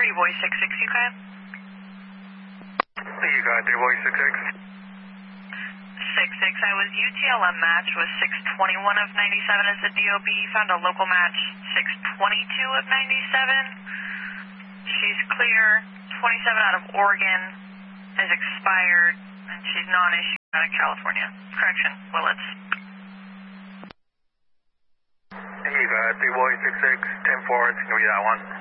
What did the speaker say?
3 Voice 66, you got? You got 3 Voice 66. 66, I was UTLM match with 621 of 97 as the DOB. Found a local match 622 of 97. She's clear. 27 out of Oregon is expired, and she's non-issue out of California. Correction, Willits. You got 3 Voice 66, 10-4, it's going to be that one.